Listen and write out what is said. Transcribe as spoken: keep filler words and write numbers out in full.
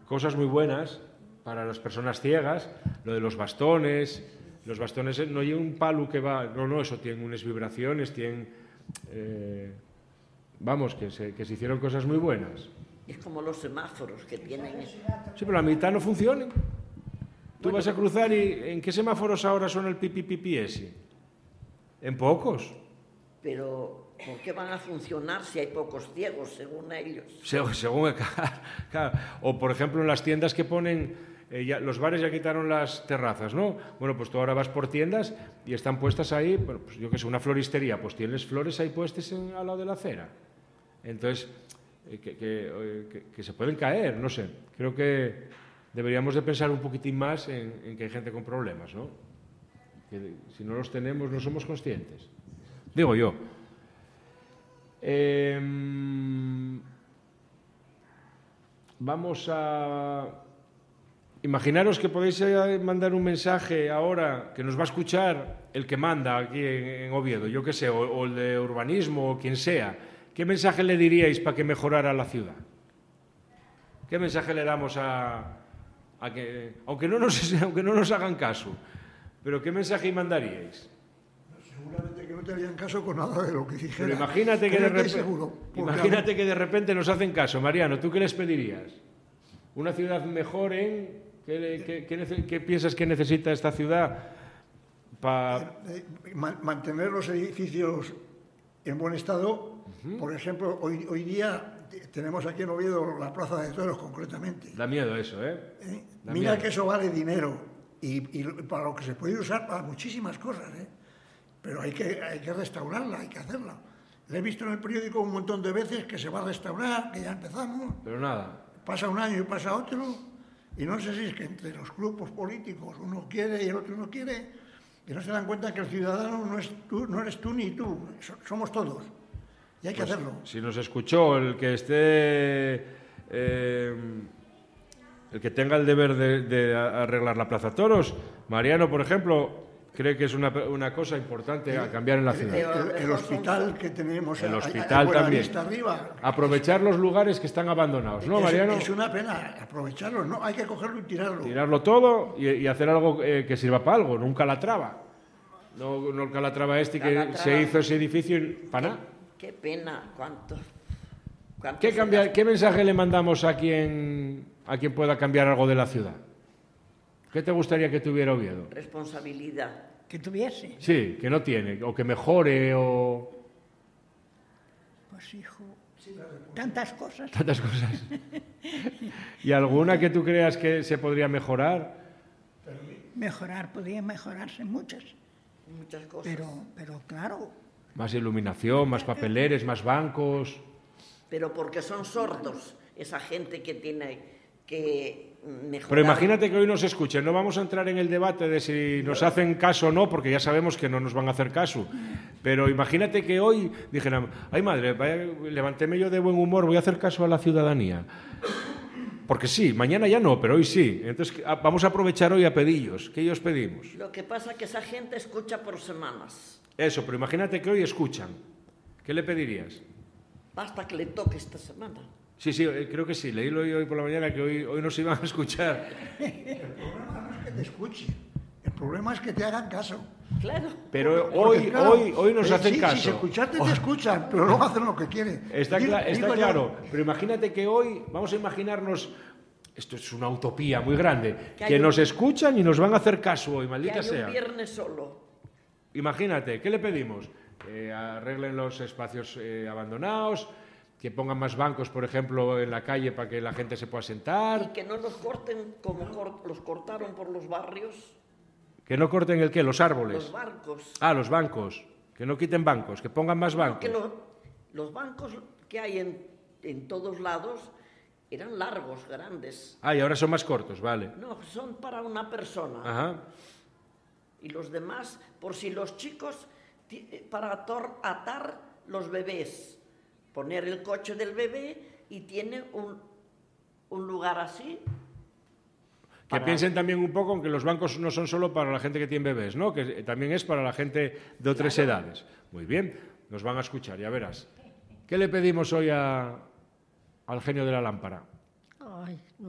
cosas muy buenas para las personas ciegas, lo de los bastones. Los bastones no hay un palo que va... No, no, eso tiene unas vibraciones, tienen... Eh, vamos, que se, que se hicieron cosas muy buenas. Es como los semáforos que tienen... Sí, pero la mitad no funcionan. Tú bueno, vas a cruzar y ¿en qué semáforos ahora son el pipi pipi ese? En pocos. Pero, ¿por qué van a funcionar si hay pocos ciegos, según ellos? Según, según claro. O, por ejemplo, en las tiendas que ponen... Eh, ya, los bares ya quitaron las terrazas, ¿no? Bueno, pues tú ahora vas por tiendas y están puestas ahí, bueno, pues yo que sé, una floristería, pues tienes flores ahí puestas en, al lado de la acera. Entonces, eh, que, que, que, que se pueden caer, no sé. Creo que deberíamos de pensar un poquitín más en, en que hay gente con problemas, ¿no? Que si no los tenemos no somos conscientes. Digo yo. Eh, vamos a... Imaginaros que podéis mandar un mensaje ahora que nos va a escuchar el que manda aquí en, en Oviedo, yo qué sé, o, o el de urbanismo, o quien sea. ¿Qué mensaje le diríais para que mejorara la ciudad? ¿Qué mensaje le damos a, a que, aunque no, nos, aunque no nos hagan caso, pero qué mensaje mandaríais? Seguramente que no te harían caso con nada de lo que dijera. Pero imagínate que, de repente, seguro, imagínate que de repente nos hacen caso. Mariano, ¿tú qué les pedirías? ¿Una ciudad mejor en...? ¿Qué, qué, qué, ¿Qué piensas que necesita esta ciudad para...? Eh, eh, mantener los edificios en buen estado. Uh-huh. Por ejemplo, hoy, hoy día tenemos aquí en Oviedo la Plaza de Toros, concretamente. Da miedo eso, ¿eh? ¿Eh? Da Mira miedo. Que eso vale dinero y, y para lo que se puede usar para muchísimas cosas, ¿eh? Pero hay que, hay que restaurarla, hay que hacerla. Le he visto en el periódico un montón de veces que se va a restaurar, que ya empezamos. Pero nada. Pasa un año y pasa otro... Y no sé si es que entre los grupos políticos uno quiere y el otro no quiere, y no se dan cuenta que el ciudadano no, es tú, no eres tú ni tú, somos todos. Y hay que pues, hacerlo. Si nos escuchó el que esté... Eh, el que tenga el deber de, de arreglar la Plaza Toros, Mariano, por ejemplo... cree que es una, una cosa importante a cambiar en la ciudad. El, el, el hospital que tenemos... El hospital también. Arriba. Aprovechar los lugares que están abandonados, ¿no, Mariano? Es, es una pena aprovecharlos, ¿no? Hay que cogerlo y tirarlo. Tirarlo todo y, y hacer algo eh, que sirva para algo, no un Calatrava. No, no el Calatrava este que Calatrava. Se hizo ese edificio y para nada. Qué, qué pena, cuánto... cuánto ¿Qué, cambia, ¿Qué mensaje le mandamos a quien, a quien pueda cambiar algo de la ciudad? ¿Qué te gustaría que tuviera Oviedo? Responsabilidad. Que tuviese. Sí, que no tiene, o que mejore, o... Pues hijo, tantas cosas. Tantas cosas. ¿Y alguna que tú creas que se podría mejorar? Mejorar, podría mejorarse muchas. Muchas cosas. Pero, pero claro. Más iluminación, más papeleres, más bancos... Pero porque son sordos, esa gente que tiene que... mejorar. Pero imagínate que hoy nos escuchen, no vamos a entrar en el debate de si nos hacen caso o no, porque ya sabemos que no nos van a hacer caso, pero imagínate que hoy dijeran, ay madre, vaya, levantéme yo de buen humor, voy a hacer caso a la ciudadanía, porque sí, mañana ya no, pero hoy sí, entonces vamos a aprovechar hoy a pedillos. ¿Qué ellos pedimos? Lo que pasa es que esa gente escucha por semanas. Eso, pero imagínate que hoy escuchan, ¿qué le pedirías? Basta que le toque esta semana. Sí, sí, creo que sí. Leílo hoy por la mañana que hoy, hoy nos iban a escuchar. El problema no es que te escuchen, el problema es que te hagan caso. Claro. Pero hoy, claro, hoy, hoy nos eh, hacen sí, caso. Si escucharte te escuchan, pero luego hacen lo que quieren. Está, digo, cla está digo claro, yo, pero imagínate que hoy, vamos a imaginarnos, esto es una utopía muy grande, que, que un, nos escuchan y nos van a hacer caso hoy, maldita que hay sea. un viernes solo. Imagínate, ¿qué le pedimos? Eh, arreglen los espacios eh, abandonados, que pongan más bancos, por ejemplo, en la calle para que la gente se pueda sentar. Y que no los corten como cor los cortaron por los barrios. Que no corten el qué, los árboles. Los bancos. Ah, los bancos. Que no quiten bancos, que pongan más bancos. No, que lo, los bancos que hay en, en todos lados eran largos, grandes. Ah, y ahora son más cortos, vale. No, son para una persona. Ajá. Y los demás, por si los chicos, para atar, atar los bebés. Poner el coche del bebé y tiene un, un lugar así. Que para... piensen también un poco en que los bancos no son solo para la gente que tiene bebés, ¿no? Que también es para la gente de otras claro. edades. Muy bien, nos van a escuchar, ya verás. ¿Qué le pedimos hoy a, al genio de la lámpara? Ay,